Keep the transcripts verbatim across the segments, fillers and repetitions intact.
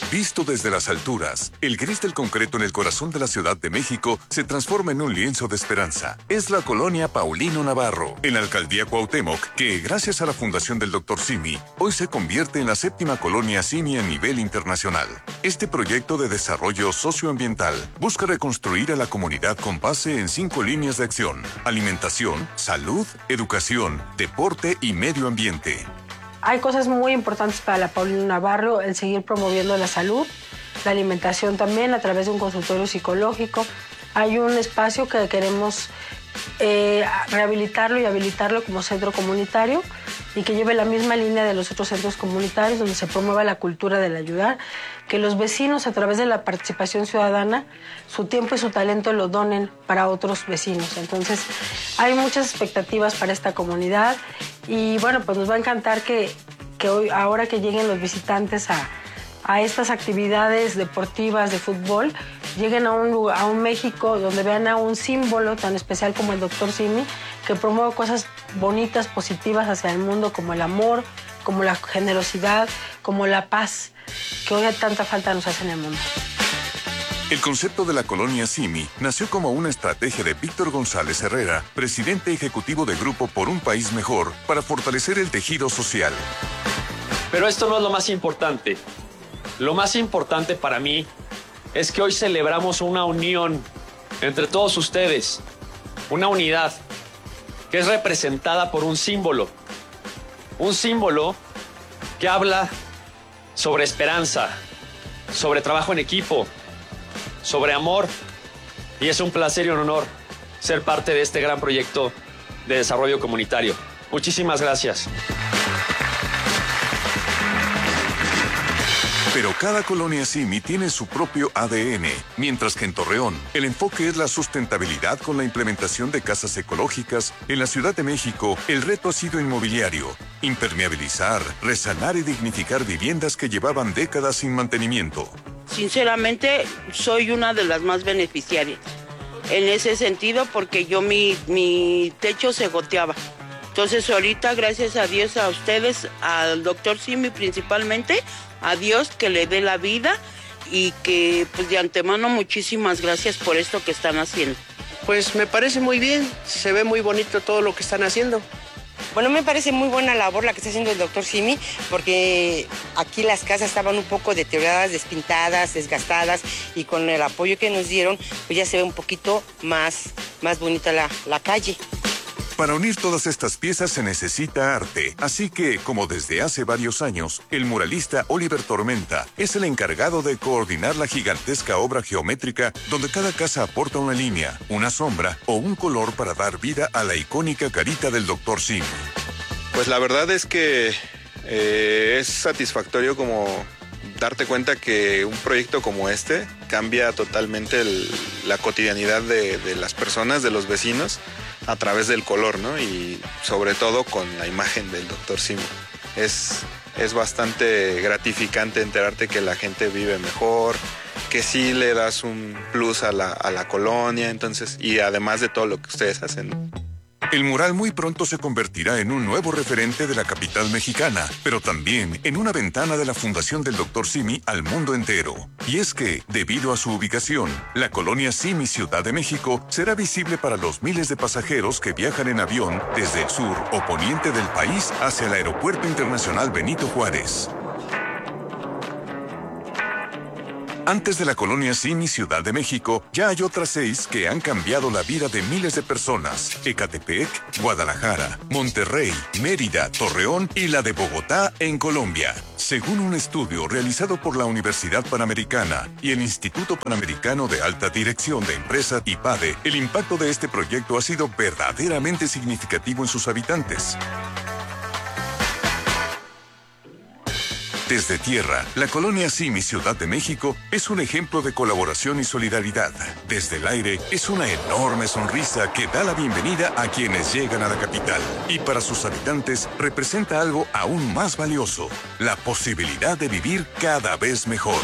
Visto desde las alturas, el gris del concreto en el corazón de la Ciudad de México se transforma en un lienzo de esperanza. Es la colonia Paulino Navarro, en la alcaldía Cuauhtémoc, que gracias a la fundación del doctor Simi, hoy se convierte en la séptima colonia Simi a nivel internacional. Este proyecto de desarrollo socioambiental busca reconstruir a la comunidad con base en cinco líneas de acción: alimentación, salud, educación, deporte y medio ambiente. Hay cosas muy importantes para la Paulino Navarro, el seguir promoviendo la salud, la alimentación también a través de un consultorio psicológico. Hay un espacio que queremos eh, rehabilitarlo y habilitarlo como centro comunitario y que lleve la misma línea de los otros centros comunitarios, donde se promueva la cultura del ayudar, que los vecinos a través de la participación ciudadana, su tiempo y su talento lo donen para otros vecinos. Entonces, hay muchas expectativas para esta comunidad y bueno, pues nos va a encantar que, que hoy, ahora que lleguen los visitantes a, a estas actividades deportivas de fútbol, lleguen a un, lugar, a un México donde vean a un símbolo tan especial como el doctor Simi, que promueve cosas bonitas, positivas hacia el mundo, como el amor, como la generosidad, como la paz, que hoy a tanta falta nos hace en el mundo. El concepto de la colonia Simi nació como una estrategia de Víctor González Herrera, presidente ejecutivo de Grupo Por un País Mejor, para fortalecer el tejido social. Pero esto no es lo más importante. Lo más importante para mí es que hoy celebramos una unión entre todos ustedes, una unidad que es representada por un símbolo, un símbolo que habla sobre esperanza, sobre trabajo en equipo, sobre amor, y es un placer y un honor ser parte de este gran proyecto de desarrollo comunitario. Muchísimas gracias. Pero cada colonia Simi tiene su propio A D N, mientras que en Torreón, el enfoque es la sustentabilidad con la implementación de casas ecológicas. En la Ciudad de México, el reto ha sido inmobiliario: impermeabilizar, resanar y dignificar viviendas que llevaban décadas sin mantenimiento. Sinceramente, soy una de las más beneficiarias en ese sentido, porque yo mi, mi techo se goteaba. Entonces ahorita, gracias a Dios, a ustedes, al doctor Simi principalmente, a Dios que le dé la vida y que pues de antemano muchísimas gracias por esto que están haciendo. Pues me parece muy bien, se ve muy bonito todo lo que están haciendo. Bueno, me parece muy buena labor la que está haciendo el doctor Simi, porque aquí las casas estaban un poco deterioradas, despintadas, desgastadas, y con el apoyo que nos dieron, pues ya se ve un poquito más, más bonita la, la calle. Para unir todas estas piezas se necesita arte, así que, como desde hace varios años, el muralista Oliver Tormenta es el encargado de coordinar la gigantesca obra geométrica donde cada casa aporta una línea, una sombra o un color para dar vida a la icónica carita del doctor Simi. Pues la verdad es que eh, es satisfactorio como darte cuenta que un proyecto como este cambia totalmente el, la cotidianidad de, de las personas, de los vecinos, a través del color, ¿no? Y sobre todo con la imagen del doctor Simi. Es, es bastante gratificante enterarte que la gente vive mejor, que sí le das un plus a la, a la colonia, entonces, y además de todo lo que ustedes hacen. El mural muy pronto se convertirá en un nuevo referente de la capital mexicana, pero también en una ventana de la Fundación del doctor Simi al mundo entero. Y es que, debido a su ubicación, la colonia Simi Ciudad de México será visible para los miles de pasajeros que viajan en avión desde el sur o poniente del país hacia el Aeropuerto Internacional Benito Juárez. Antes de la colonia Simi Ciudad de México, ya hay otras seis que han cambiado la vida de miles de personas: Ecatepec, Guadalajara, Monterrey, Mérida, Torreón y la de Bogotá en Colombia. Según un estudio realizado por la Universidad Panamericana y el Instituto Panamericano de Alta Dirección de Empresas I P A D E, el impacto de este proyecto ha sido verdaderamente significativo en sus habitantes. Desde tierra, la colonia Simi Ciudad de México es un ejemplo de colaboración y solidaridad. Desde el aire, es una enorme sonrisa que da la bienvenida a quienes llegan a la capital. Y para sus habitantes, representa algo aún más valioso: la posibilidad de vivir cada vez mejor.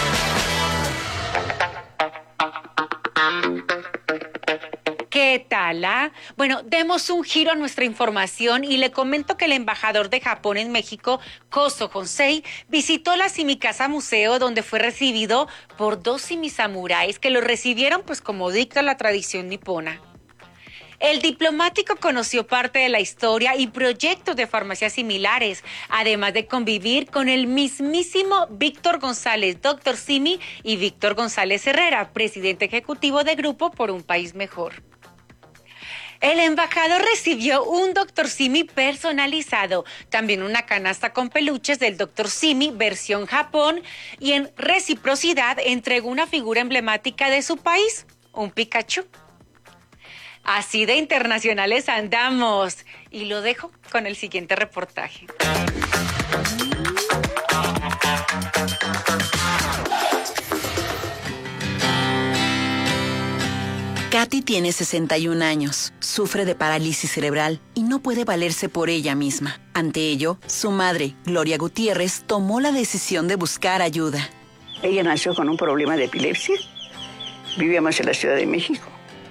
¿Qué tal? Ojalá. Bueno, demos un giro a nuestra información y le comento que el embajador de Japón en México, Kozo Honsei, visitó la Simi Casa Museo, donde fue recibido por dos simi samuráis que lo recibieron pues como dicta la tradición nipona. El diplomático conoció parte de la historia y proyectos de farmacias similares, además de convivir con el mismísimo Víctor González, doctor Simi, y Víctor González Herrera, presidente ejecutivo de Grupo por un País Mejor. El embajador recibió un doctor Simi personalizado, también una canasta con peluches del doctor Simi versión Japón, y en reciprocidad entregó una figura emblemática de su país, un Pikachu. Así de internacionales andamos. Y lo dejo con el siguiente reportaje. Katy tiene sesenta y un años, sufre de parálisis cerebral y no puede valerse por ella misma. Ante ello, su madre, Gloria Gutiérrez, tomó la decisión de buscar ayuda. Ella nació con un problema de epilepsia. Vivíamos en la Ciudad de México.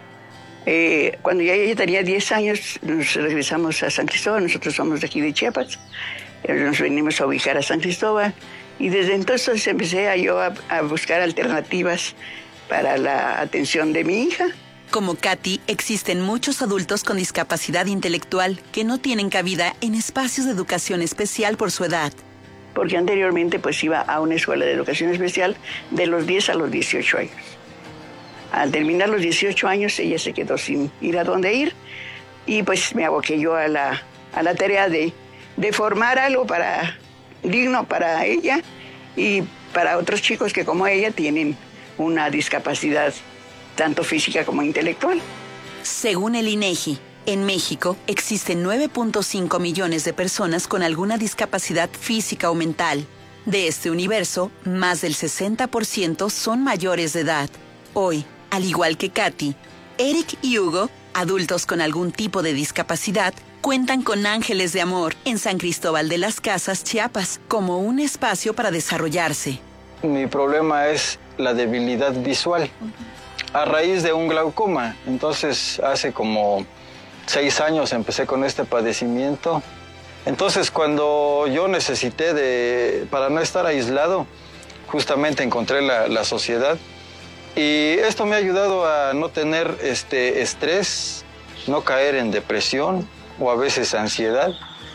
Eh, cuando ya ella tenía diez años, nos regresamos a San Cristóbal. Nosotros somos de aquí de Chiapas. Eh, nos venimos a ubicar a San Cristóbal. Y desde entonces empecé a yo a, a buscar alternativas para la atención de mi hija. Como Katy, existen muchos adultos con discapacidad intelectual que no tienen cabida en espacios de educación especial por su edad. Porque anteriormente pues iba a una escuela de educación especial de los diez a los dieciocho años. Al terminar los dieciocho años, ella se quedó sin ir a dónde ir y pues me aboqué yo a la, a la tarea de, de formar algo para, digno para ella y para otros chicos que como ella tienen una discapacidad tanto física como intelectual. Según el INEGI, en México existen nueve punto cinco millones de personas con alguna discapacidad física o mental. De este universo, más del sesenta por ciento son mayores de edad. Hoy, al igual que Katy, Eric y Hugo, adultos con algún tipo de discapacidad, cuentan con Ángeles de Amor en San Cristóbal de las Casas, Chiapas, como un espacio para desarrollarse. Mi problema es la debilidad visual, a raíz de un glaucoma. Entonces, hace como seis años empecé con este padecimiento. Entonces, cuando yo necesité de, para no estar aislado, justamente encontré la, la sociedad. Y esto me ha ayudado a no tener este estrés, no caer en depresión o a veces ansiedad.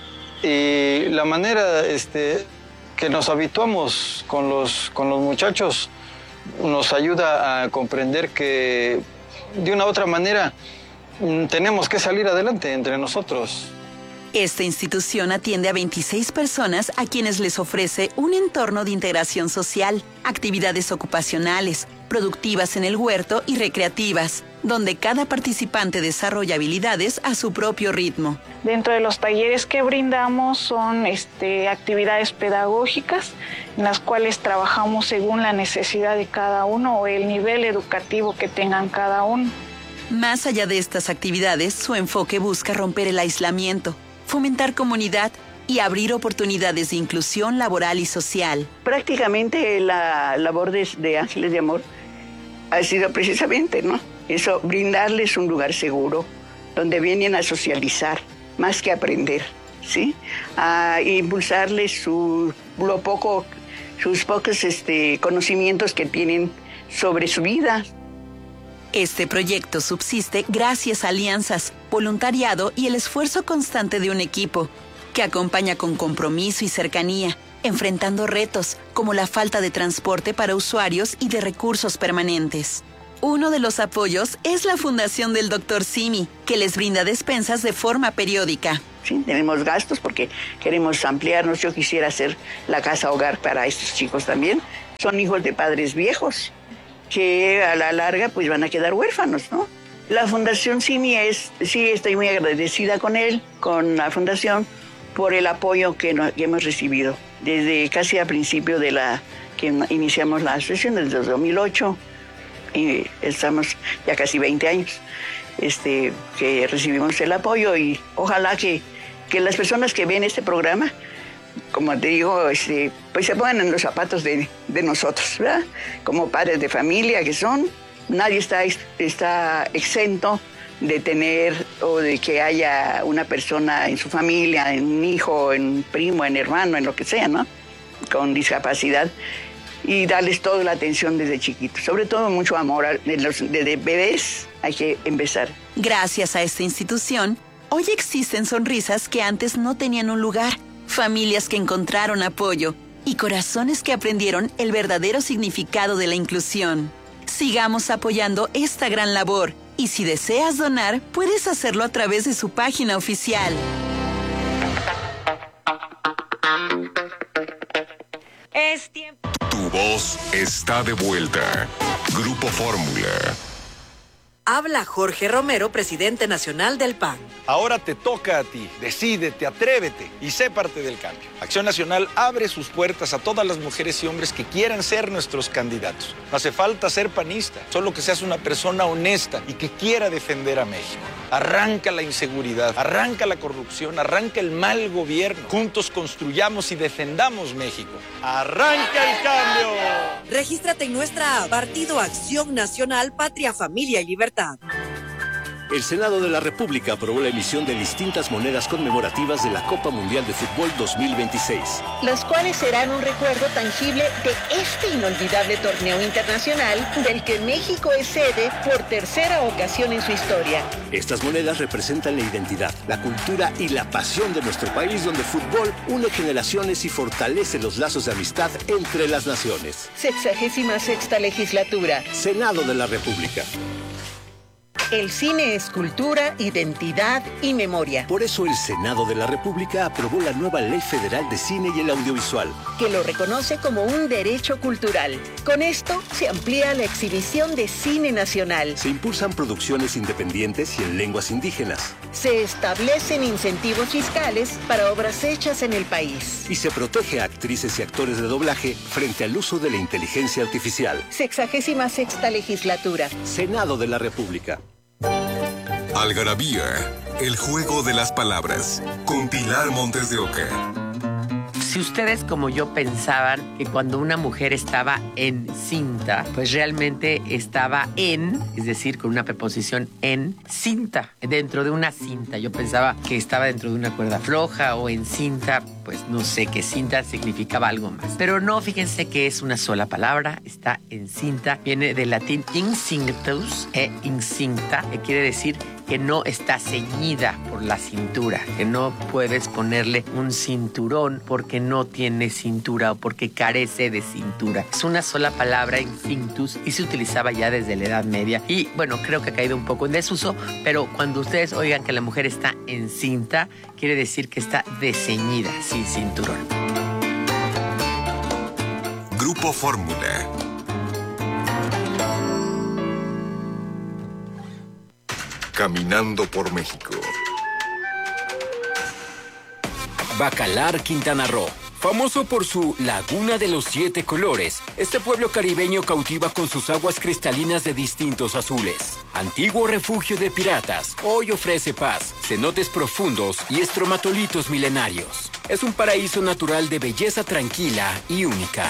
Y la manera este, que nos habituamos con los, con los muchachos nos ayuda a comprender que de una u otra manera tenemos que salir adelante entre nosotros. Esta institución atiende a veintiséis personas a quienes les ofrece un entorno de integración social, actividades ocupacionales, productivas en el huerto y recreativas, donde cada participante desarrolla habilidades a su propio ritmo. Dentro de los talleres que brindamos son este, actividades pedagógicas en las cuales trabajamos según la necesidad de cada uno o el nivel educativo que tengan cada uno. Más allá de estas actividades, su enfoque busca romper el aislamiento, fomentar comunidad y abrir oportunidades de inclusión laboral y social. Prácticamente la labor de, de Ángeles de Amor ha sido precisamente, ¿no? Eso, brindarles un lugar seguro donde vienen a socializar más que aprender, ¿sí? A impulsarles su, lo poco, sus pocos este, conocimientos que tienen sobre su vida. Este proyecto subsiste gracias a alianzas, voluntariado y el esfuerzo constante de un equipo que acompaña con compromiso y cercanía, enfrentando retos como la falta de transporte para usuarios y de recursos permanentes. Uno de los apoyos es la Fundación del doctor Simi, que les brinda despensas de forma periódica. Sí, tenemos gastos porque queremos ampliarnos. Yo quisiera hacer la casa hogar para estos chicos también. Son hijos de padres viejos que a la larga pues van a quedar huérfanos, ¿no? La Fundación Simi es, sí, estoy muy agradecida con él, con la Fundación, por el apoyo que, no, que hemos recibido. Desde casi a principio de la que iniciamos la asociación, desde el dos mil ocho, y estamos ya casi veinte años, este, que recibimos el apoyo y ojalá que, que las personas que ven este programa, como te digo, este, pues se pongan en los zapatos de, de nosotros, ¿verdad? Como padres de familia que son, nadie está, está exento de tener o de que haya una persona en su familia, en un hijo, en un primo, en hermano, en lo que sea, ¿no? Con discapacidad, y darles toda la atención desde chiquitos. Sobre todo mucho amor. Desde de bebés hay que empezar. Gracias a esta institución, hoy existen sonrisas que antes no tenían un lugar, familias que encontraron apoyo y corazones que aprendieron el verdadero significado de la inclusión. Sigamos apoyando esta gran labor. Y si deseas donar, puedes hacerlo a través de su página oficial. Es tiempo. Tu voz está de vuelta. Grupo Fórmula. Habla Jorge Romero, presidente nacional del P A N. Ahora te toca a ti. Decídete, atrévete y sé parte del cambio. Acción Nacional abre sus puertas a todas las mujeres y hombres que quieran ser nuestros candidatos. No hace falta ser panista, solo que seas una persona honesta y que quiera defender a México. Arranca la inseguridad, arranca la corrupción, arranca el mal gobierno. Juntos construyamos y defendamos México. ¡Arranca el cambio! Regístrate en nuestra app Partido Acción Nacional, Patria, Familia y Libertad. El Senado de la República aprobó la emisión de distintas monedas conmemorativas de la Copa Mundial de Fútbol dos mil veintiséis. Las cuales serán un recuerdo tangible de este inolvidable torneo internacional del que México es sede por tercera ocasión en su historia. Estas monedas representan la identidad, la cultura y la pasión de nuestro país, donde el fútbol une generaciones y fortalece los lazos de amistad entre las naciones. Sexagésima sexta legislatura. Senado de la República. El cine es cultura, identidad y memoria. Por eso el Senado de la República aprobó la nueva Ley Federal de Cine y el Audiovisual, que lo reconoce como un derecho cultural. Con esto se amplía la exhibición de cine nacional. Se impulsan producciones independientes y en lenguas indígenas. Se establecen incentivos fiscales para obras hechas en el país. Y se protege a actrices y actores de doblaje frente al uso de la inteligencia artificial. Sexagésima sexta legislatura. Senado de la República. Algarabía, el juego de las palabras, con Pilar Montes de Oca. Si ustedes como yo pensaban que cuando una mujer estaba encinta, pues realmente estaba en, es decir, con una preposición en cinta, dentro de una cinta. Yo pensaba que estaba dentro de una cuerda floja o en cinta, pues no sé, que cinta significaba algo más. Pero no, fíjense que es una sola palabra, está encinta, viene del latín incinctus e incinta, que quiere decir que no está ceñida por la cintura, que no puedes ponerle un cinturón porque no tiene cintura o porque carece de cintura. Es una sola palabra, incinctus, y se utilizaba ya desde la Edad Media. Y bueno, creo que ha caído un poco en desuso, pero cuando ustedes oigan que la mujer está encinta, quiere decir que está desceñida, sin cinturón. Grupo Fórmula. Caminando por México. Bacalar, Quintana Roo. Famoso por su Laguna de los Siete Colores, este pueblo caribeño cautiva con sus aguas cristalinas de distintos azules. Antiguo refugio de piratas, hoy ofrece paz, cenotes profundos y estromatolitos milenarios. Es un paraíso natural de belleza tranquila y única.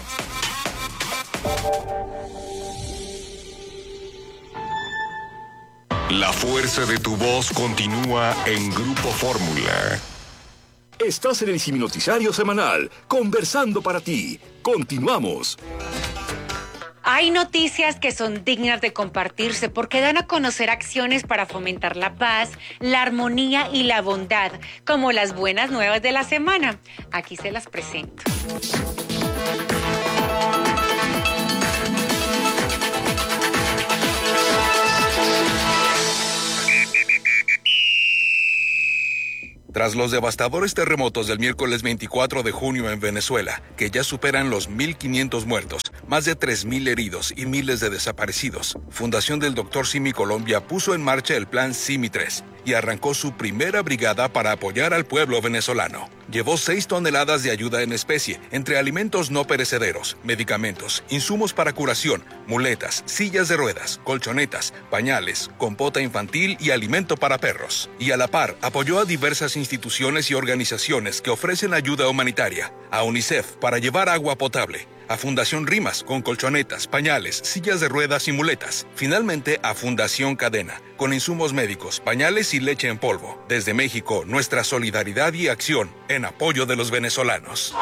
La fuerza de tu voz continúa en Grupo Fórmula. Estás en el Ciminoticiario Semanal, conversando para ti. Continuamos. Hay noticias que son dignas de compartirse porque dan a conocer acciones para fomentar la paz, la armonía y la bondad, como las buenas nuevas de la semana. Aquí se las presento. Tras los devastadores terremotos del miércoles veinticuatro de junio en Venezuela, que ya superan los mil quinientos muertos, más de tres mil heridos y miles de desaparecidos, Fundación del Doctor Simi Colombia puso en marcha el Plan Simi tres y arrancó su primera brigada para apoyar al pueblo venezolano. Llevó seis toneladas de ayuda en especie, entre alimentos no perecederos, medicamentos, insumos para curación, muletas, sillas de ruedas, colchonetas, pañales, compota infantil y alimento para perros. Y a la par, apoyó a diversas instituciones y organizaciones que ofrecen ayuda humanitaria, a UNICEF para llevar agua potable, a Fundación Rimas, con colchonetas, pañales, sillas de ruedas y muletas. Finalmente, a Fundación Cadena, con insumos médicos, pañales y leche en polvo. Desde México, nuestra solidaridad y acción en apoyo de los venezolanos.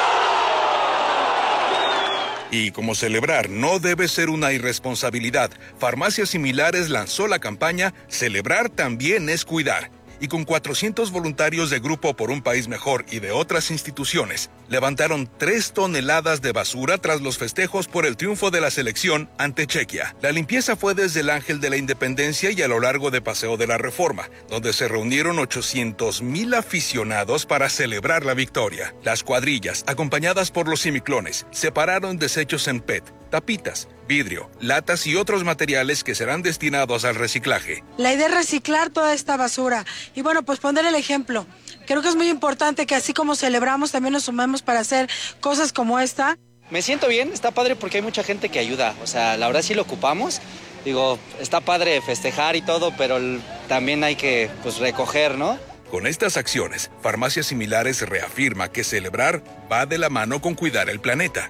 Y como celebrar no debe ser una irresponsabilidad, Farmacias Similares lanzó la campaña Celebrar también es cuidar. Y con cuatrocientos voluntarios de Grupo por un País Mejor y de otras instituciones, levantaron tres toneladas de basura tras los festejos por el triunfo de la selección ante Chequia. La limpieza fue desde el Ángel de la Independencia y a lo largo de Paseo de la Reforma, donde se reunieron ochocientos mil aficionados para celebrar la victoria. Las cuadrillas, acompañadas por los simiclones, separaron desechos en P E T, tapitas, vidrio, latas y otros materiales que serán destinados al reciclaje. La idea es reciclar toda esta basura y bueno, pues poner el ejemplo. Creo que es muy importante que así como celebramos, también nos sumemos para hacer cosas como esta. Me siento bien, está padre porque hay mucha gente que ayuda, o sea, la verdad sí lo ocupamos. Digo, está padre festejar y todo, pero también hay que pues recoger, ¿no? Con estas acciones, Farmacias Similares reafirma que celebrar va de la mano con cuidar el planeta.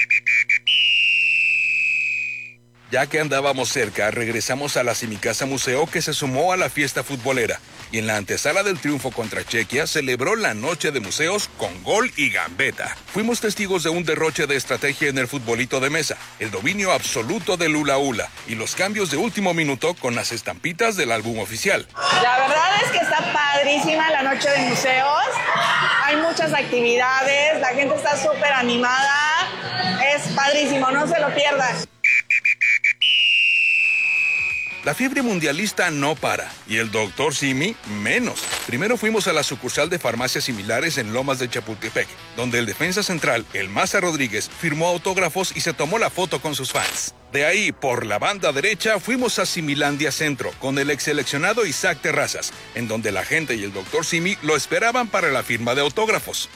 Ya que andábamos cerca, regresamos a la Simicasa Museo, que se sumó a la fiesta futbolera y en la antesala del triunfo contra Chequia celebró la noche de museos con gol y gambeta. Fuimos testigos de un derroche de estrategia en el futbolito de mesa, el dominio absoluto del hula hula y los cambios de último minuto con las estampitas del álbum oficial. La verdad es que está padrísima la noche de museos, hay muchas actividades, la gente está súper animada, es padrísimo, no se lo pierdan. La fiebre mundialista no para, y el doctor Simi menos. Primero fuimos a la sucursal de Farmacias Similares en Lomas de Chapultepec, donde el defensa central, el Maza Rodríguez, firmó autógrafos y se tomó la foto con sus fans. De ahí, por la banda derecha, fuimos a Similandia Centro, con el ex seleccionado Isaac Terrazas, en donde la gente y el doctor Simi lo esperaban para la firma de autógrafos.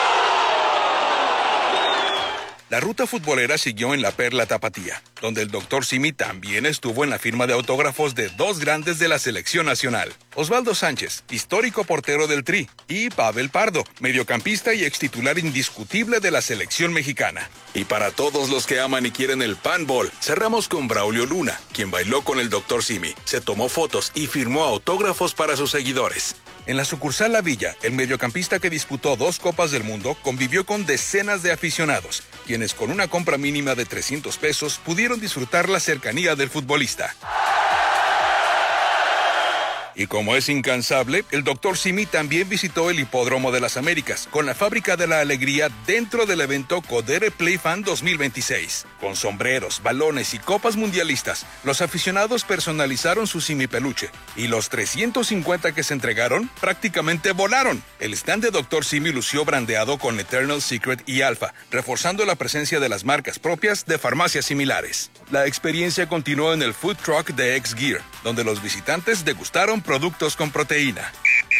La ruta futbolera siguió en la Perla Tapatía, donde el doctor Simi también estuvo en la firma de autógrafos de dos grandes de la selección nacional. Osvaldo Sánchez, histórico portero del Tri, y Pavel Pardo, mediocampista y extitular indiscutible de la selección mexicana. Y para todos los que aman y quieren el panball, cerramos con Braulio Luna, quien bailó con el doctor Simi, se tomó fotos y firmó autógrafos para sus seguidores. En la sucursal La Villa, el mediocampista que disputó dos Copas del Mundo convivió con decenas de aficionados, quienes con una compra mínima de trescientos pesos pudieron disfrutar la cercanía del futbolista. Y como es incansable, el doctor Simi también visitó el Hipódromo de las Américas, con la Fábrica de la Alegría dentro del evento Codere Play Fan dos mil veintiséis. Con sombreros, balones y copas mundialistas, los aficionados personalizaron su Simi peluche, y los trescientos cincuenta que se entregaron prácticamente volaron. El stand de doctor Simi lució brandeado con Eternal Secret y Alpha, reforzando la presencia de las marcas propias de Farmacias Similares. La experiencia continuó en el food truck de X-Gear, donde los visitantes degustaron productos con proteína.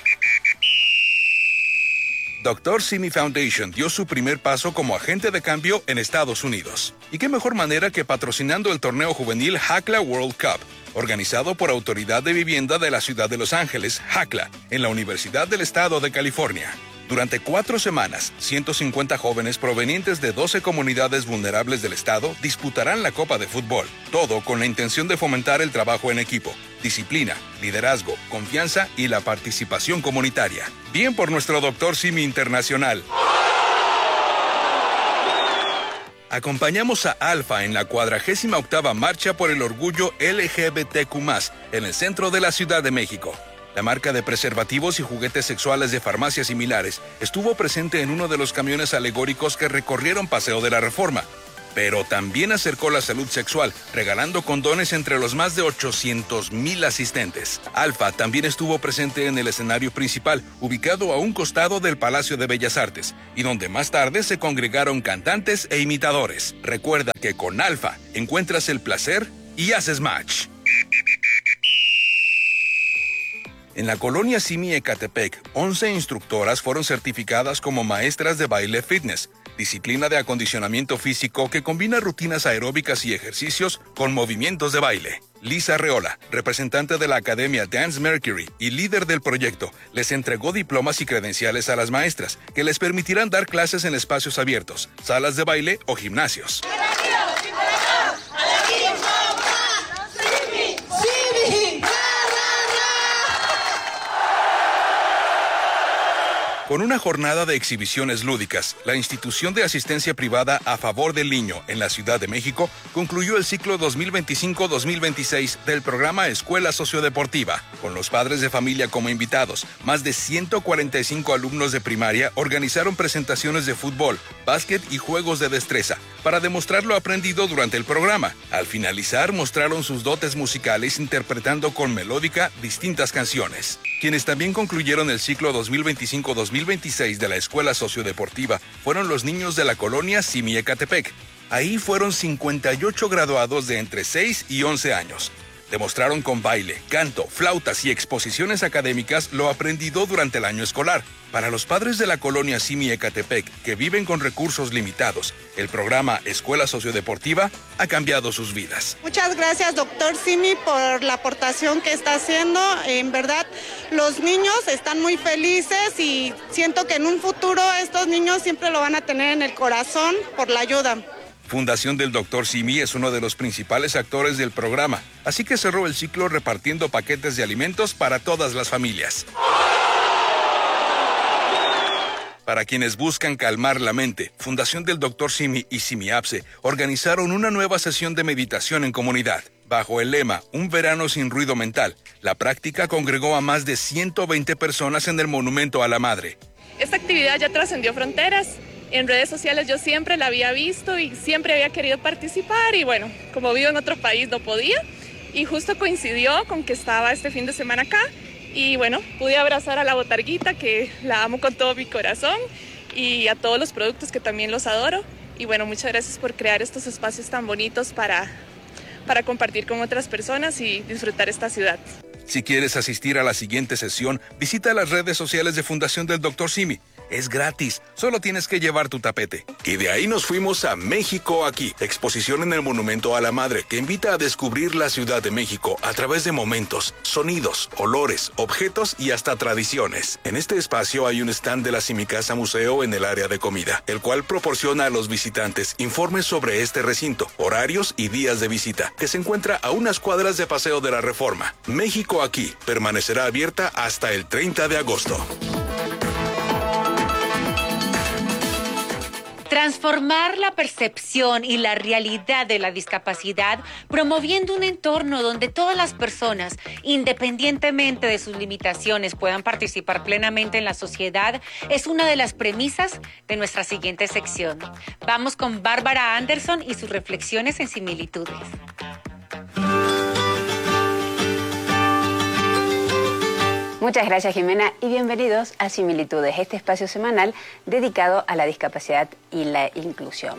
doctor Simi Foundation dio su primer paso como agente de cambio en Estados Unidos. Y qué mejor manera que patrocinando el torneo juvenil Hacla World Cup, organizado por Autoridad de Vivienda de la Ciudad de Los Ángeles, Hacla, en la Universidad del Estado de California. Durante cuatro semanas, ciento cincuenta jóvenes provenientes de doce comunidades vulnerables del estado disputarán la Copa de Fútbol, todo con la intención de fomentar el trabajo en equipo, disciplina, liderazgo, confianza y la participación comunitaria. Bien por nuestro doctor Simi Internacional. Acompañamos a Alfa en la cuadragésima octava Marcha por el Orgullo L G B T Q más, en el centro de la Ciudad de México. La marca de preservativos y juguetes sexuales de Farmacias Similares estuvo presente en uno de los camiones alegóricos que recorrieron Paseo de la Reforma, pero también acercó la salud sexual, regalando condones entre los más de ochocientos mil asistentes. Alfa también estuvo presente en el escenario principal, ubicado a un costado del Palacio de Bellas Artes, y donde más tarde se congregaron cantantes e imitadores. Recuerda que con Alfa encuentras el placer y haces match. En la colonia Simi Ecatepec, once instructoras fueron certificadas como maestras de baile fitness, disciplina de acondicionamiento físico que combina rutinas aeróbicas y ejercicios con movimientos de baile. Lisa Arreola, representante de la Academia Dance Mercury y líder del proyecto, les entregó diplomas y credenciales a las maestras, que les permitirán dar clases en espacios abiertos, salas de baile o gimnasios. Con una jornada de exhibiciones lúdicas, la institución de asistencia privada a favor del niño en la Ciudad de México concluyó el ciclo dos mil veinticinco dos mil veintiséis del programa Escuela Sociodeportiva. Con los padres de familia como invitados, más de ciento cuarenta y cinco alumnos de primaria organizaron presentaciones de fútbol, básquet y juegos de destreza para demostrar lo aprendido durante el programa. Al finalizar, mostraron sus dotes musicales interpretando con melódica distintas canciones. Quienes también concluyeron el ciclo dos mil veinticinco dos mil veintiséis de la Escuela Sociodeportiva fueron los niños de la colonia Simi Ecatepec. Ahí fueron cincuenta y ocho graduados de entre seis y once años. Demostraron con baile, canto, flautas y exposiciones académicas lo aprendido durante el año escolar. Para los padres de la colonia Simi Ecatepec, que viven con recursos limitados, el programa Escuela Sociodeportiva ha cambiado sus vidas. Muchas gracias, doctor Simi, por la aportación que está haciendo. En verdad, los niños están muy felices y siento que en un futuro estos niños siempre lo van a tener en el corazón por la ayuda. Fundación del doctor Simi es uno de los principales actores del programa, así que cerró el ciclo repartiendo paquetes de alimentos para todas las familias. Para quienes buscan calmar la mente, Fundación del doctor Simi y Simiapse organizaron una nueva sesión de meditación en comunidad. Bajo el lema Un verano sin ruido mental, la práctica congregó a más de ciento veinte personas en el Monumento a la Madre. Esta actividad ya trascendió fronteras. En redes sociales yo siempre la había visto y siempre había querido participar y bueno, como vivo en otro país no podía y justo coincidió con que estaba este fin de semana acá y bueno, pude abrazar a la botarguita que la amo con todo mi corazón y a todos los productos que también los adoro y bueno, muchas gracias por crear estos espacios tan bonitos para, para compartir con otras personas y disfrutar esta ciudad. Si quieres asistir a la siguiente sesión, visita las redes sociales de Fundación del doctor Simi. Es gratis, solo tienes que llevar tu tapete. Y de ahí nos fuimos a México Aquí, exposición en el Monumento a la Madre, que invita a descubrir la Ciudad de México a través de momentos, sonidos, olores, objetos y hasta tradiciones. En este espacio hay un stand de la Simicasa Museo en el área de comida, el cual proporciona a los visitantes informes sobre este recinto, horarios y días de visita, que se encuentra a unas cuadras de Paseo de la Reforma. México Aquí permanecerá abierta hasta el treinta de agosto. Transformar la percepción y la realidad de la discapacidad, promoviendo un entorno donde todas las personas, independientemente de sus limitaciones, puedan participar plenamente en la sociedad, es una de las premisas de nuestra siguiente sección. Vamos con Bárbara Anderson y sus reflexiones en similitudes. Muchas gracias, Jimena, y bienvenidos a Similitudes, este espacio semanal dedicado a la discapacidad y la inclusión.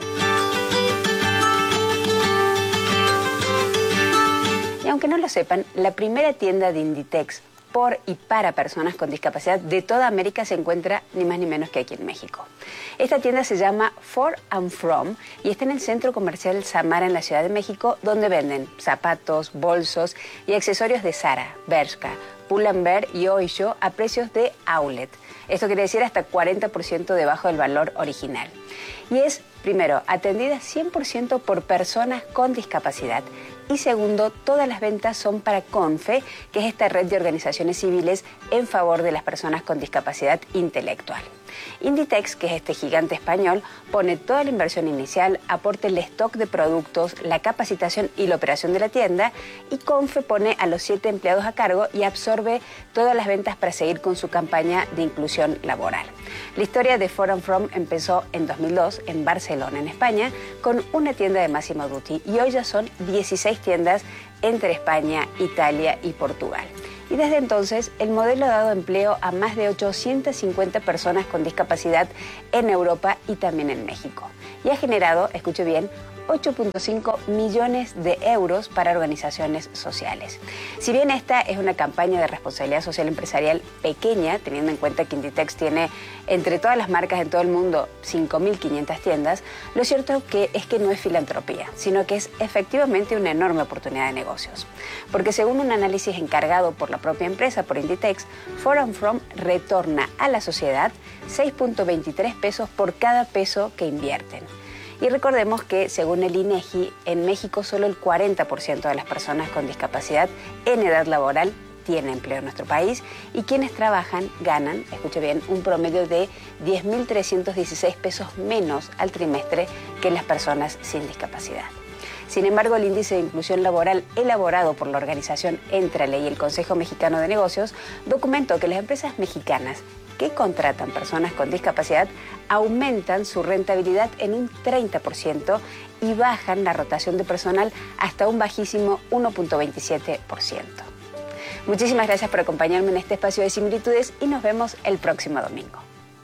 Y aunque no lo sepan, la primera tienda de Inditex por y para personas con discapacidad de toda América se encuentra ni más ni menos que aquí en México. Esta tienda se llama For and From y está en el Centro Comercial Samara en la Ciudad de México, donde venden zapatos, bolsos y accesorios de Zara, Bershka, Pull&Bear y Oysho a precios de outlet. Esto quiere decir hasta cuarenta por ciento debajo del valor original. Y es, primero, atendida cien por ciento por personas con discapacidad. Y segundo, todas las ventas son para CONFE, que es esta red de organizaciones civiles en favor de las personas con discapacidad intelectual. Inditex, que es este gigante español, pone toda la inversión inicial, aporta el stock de productos, la capacitación y la operación de la tienda, y CONFE pone a los siete empleados a cargo y absorbe todas las ventas para seguir con su campaña de inclusión laboral. La historia de For and From empezó en dos mil dos en Barcelona, en España, con una tienda de Massimo Dutti, y hoy ya son dieciséis tiendas entre España, Italia y Portugal. Y desde entonces, el modelo ha dado empleo a más de ochocientas cincuenta personas con discapacidad en Europa y también en México. Y ha generado, escuche bien, ocho punto cinco millones de euros para organizaciones sociales. Si bien esta es una campaña de responsabilidad social empresarial pequeña, teniendo en cuenta que Inditex tiene entre todas las marcas en todo el mundo cinco mil quinientas tiendas, lo cierto que es que no es filantropía, sino que es efectivamente una enorme oportunidad de negocios. Porque según un análisis encargado por la propia empresa, por Inditex, For and From retorna a la sociedad seis punto veintitrés pesos por cada peso que invierten. Y recordemos que, según el INEGI, en México solo el cuarenta por ciento de las personas con discapacidad en edad laboral tiene empleo en nuestro país y quienes trabajan ganan, escuche bien, un promedio de diez mil trescientos dieciséis pesos menos al trimestre que las personas sin discapacidad. Sin embargo, el índice de inclusión laboral elaborado por la organización Entrale y el Consejo Mexicano de Negocios documentó que las empresas mexicanas que contratan personas con discapacidad aumentan su rentabilidad en un treinta por ciento y bajan la rotación de personal hasta un bajísimo uno punto veintisiete por ciento. Muchísimas gracias por acompañarme en este espacio de similitudes y nos vemos el próximo domingo.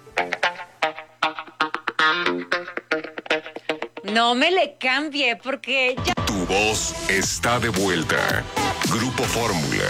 No me le cambie porque ya... Tu voz está de vuelta. Grupo Fórmula.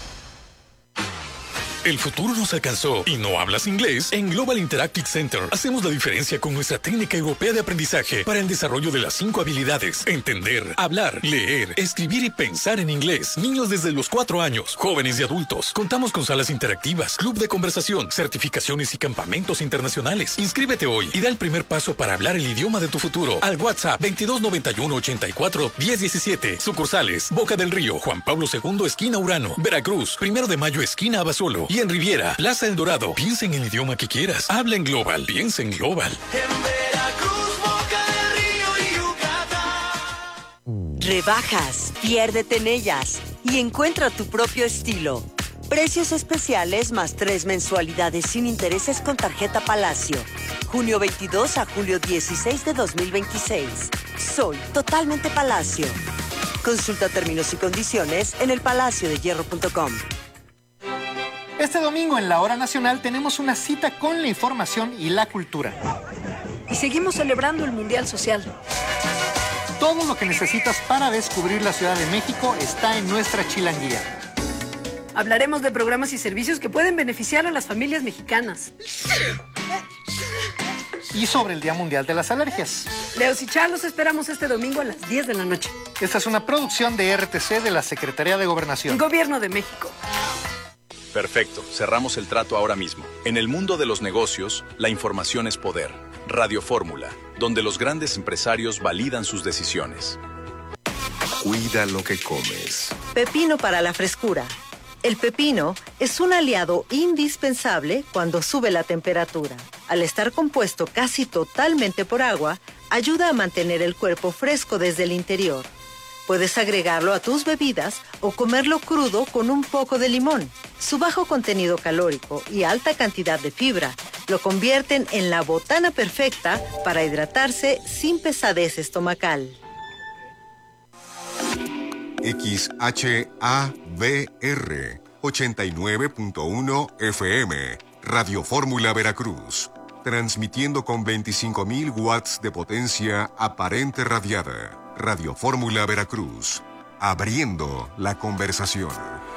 El futuro nos alcanzó y no hablas inglés. En Global Interactive Center hacemos la diferencia con nuestra técnica europea de aprendizaje para el desarrollo de las cinco habilidades: entender, hablar, leer, escribir y pensar en inglés. Niños desde los cuatro años, jóvenes y adultos. Contamos con salas interactivas, club de conversación, certificaciones y campamentos internacionales. Inscríbete hoy y da el primer paso para hablar el idioma de tu futuro al WhatsApp veintidós noventa y uno ochenta y cuatro diez diecisiete. Sucursales: Boca del Río, Juan Pablo segundo, esquina Urano; Veracruz, Primero de Mayo, esquina Abasolo; y en Riviera, Plaza El Dorado. Piensa en el idioma que quieras. Habla en Global. Piensa en Global. En Veracruz, Boca del Río y Yucatán. Rebajas, piérdete en ellas y encuentra tu propio estilo. Precios especiales más tres mensualidades sin intereses con tarjeta Palacio. junio veintidós a julio dieciséis de dos mil veintiséis. Soy totalmente Palacio. Consulta términos y condiciones en el palacio de hierro punto com. Este domingo en la Hora Nacional tenemos una cita con la información y la cultura. Y seguimos celebrando el Mundial Social. Todo lo que necesitas para descubrir la Ciudad de México está en nuestra chilanguía. Hablaremos de programas y servicios que pueden beneficiar a las familias mexicanas. Y sobre el Día Mundial de las Alergias. Leos y Char, los esperamos este domingo a las diez de la noche. Esta es una producción de R T C de la Secretaría de Gobernación. Gobierno de México. Perfecto, cerramos el trato ahora mismo. En el mundo de los negocios, la información es poder. Radio Fórmula, donde los grandes empresarios validan sus decisiones. Cuida lo que comes. Pepino para la frescura. El pepino es un aliado indispensable cuando sube la temperatura. Al estar compuesto casi totalmente por agua, ayuda a mantener el cuerpo fresco desde el interior. Puedes agregarlo a tus bebidas o comerlo crudo con un poco de limón. Su bajo contenido calórico y alta cantidad de fibra lo convierten en la botana perfecta para hidratarse sin pesadez estomacal. X H A B R ochenta y nueve punto uno F M, Radio Fórmula Veracruz, transmitiendo con veinticinco mil watts de potencia aparente radiada. Radio Fórmula Veracruz, abriendo la conversación.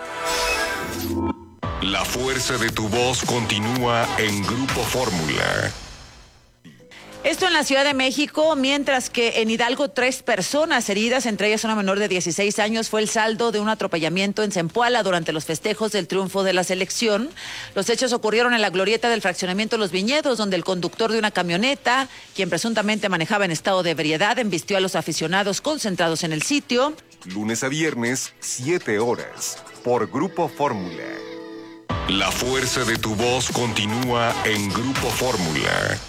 La fuerza de tu voz continúa en Grupo Fórmula. Esto en la Ciudad de México, mientras que en Hidalgo tres personas heridas, entre ellas una menor de dieciséis años, fue el saldo de un atropellamiento en Zempoala durante los festejos del triunfo de la selección. Los hechos ocurrieron en la glorieta del fraccionamiento Los Viñedos, donde el conductor de una camioneta, quien presuntamente manejaba en estado de ebriedad, embistió a los aficionados concentrados en el sitio. Lunes a viernes, siete horas, por Grupo Fórmula. La fuerza de tu voz continúa en Grupo Fórmula.